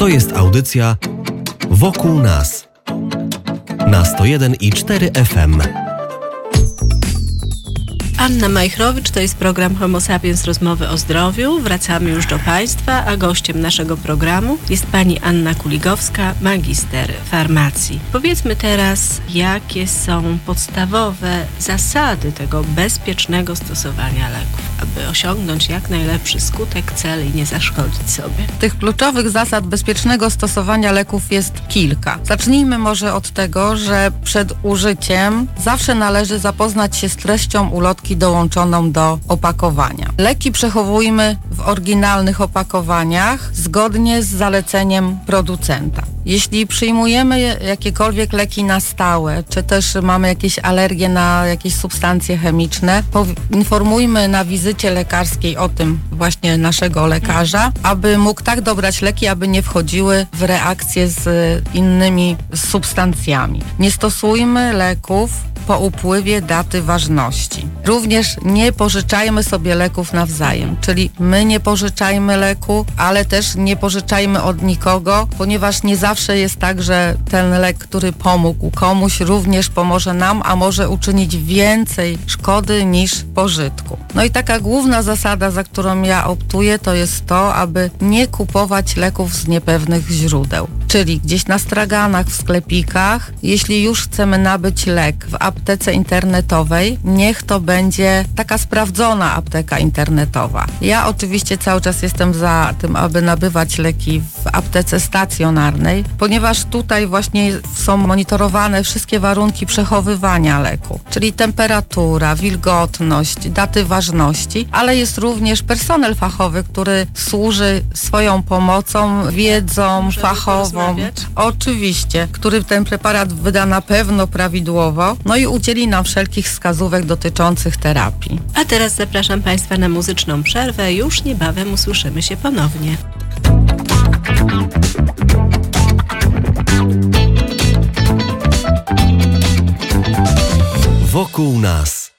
To jest audycja Wokół nas na 101,4 FM. Anna Majchrowicz, to jest program Homo Sapiens, rozmowy o zdrowiu. Wracamy już do Państwa, a gościem naszego programu jest pani Anna Kuligowska, magister farmacji. Powiedzmy teraz, jakie są podstawowe zasady tego bezpiecznego stosowania leków, aby osiągnąć jak najlepszy skutek, cel i nie zaszkodzić sobie. Tych kluczowych zasad bezpiecznego stosowania leków jest kilka. Zacznijmy może od tego, że przed użyciem zawsze należy zapoznać się z treścią ulotki dołączoną do opakowania. Leki przechowujmy w oryginalnych opakowaniach zgodnie z zaleceniem producenta. Jeśli przyjmujemy jakiekolwiek leki na stałe, czy też mamy jakieś alergie na jakieś substancje chemiczne, informujmy na wizycie lekarskiej o tym właśnie naszego lekarza, aby mógł tak dobrać leki, aby nie wchodziły w reakcje z innymi substancjami. Nie stosujmy leków po upływie daty ważności. Również nie pożyczajmy sobie leków nawzajem, czyli my nie pożyczajmy leku, ale też nie pożyczajmy od nikogo, ponieważ nie zawsze jest tak, że ten lek, który pomógł komuś, również pomoże nam, a może uczynić więcej szkody niż pożytku. No i taka główna zasada, za którą ja optuję, to jest to, aby nie kupować leków z niepewnych źródeł. Czyli gdzieś na straganach, w sklepikach, jeśli już chcemy nabyć lek w aptece internetowej, niech to będzie taka sprawdzona apteka internetowa. Ja oczywiście cały czas jestem za tym, aby nabywać leki w aptece stacjonarnej, ponieważ tutaj właśnie są monitorowane wszystkie warunki przechowywania leku, czyli temperatura, wilgotność, daty ważności, ale jest również personel fachowy, który służy swoją pomocą, wiedzą fachową. Oczywiście, który ten preparat wyda na pewno prawidłowo, no i udzieli nam wszelkich wskazówek dotyczących terapii. A teraz zapraszam Państwa na muzyczną przerwę. Już niebawem usłyszymy się ponownie. Wokół nas.